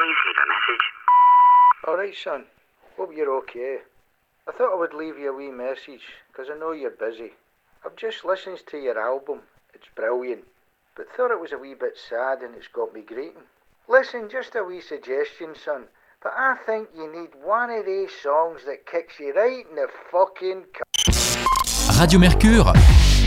Please leave a message. Alright, son. Hope you're okay. I thought I would leave you a wee message, because I know you're busy. I've just listened to your album. It's brilliant. But thought it was a wee bit sad and it's got me greeting. Listen, just a wee suggestion, son. But I think you need one of these songs that kicks you right in the fucking... Radio Mercure